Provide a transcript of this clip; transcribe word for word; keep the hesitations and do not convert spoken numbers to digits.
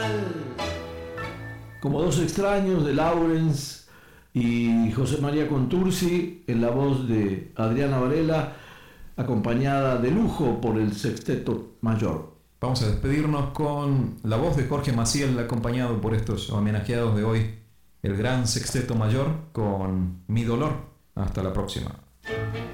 Como dos extraños de Lawrence y José María Contursi, en la voz de Adriana Varela, acompañada de lujo por el Sexteto Mayor. Vamos a despedirnos con la voz de Jorge Maciel, acompañado por estos homenajeados de hoy, el Gran Sexteto Mayor, con Mi Dolor. Hasta la próxima.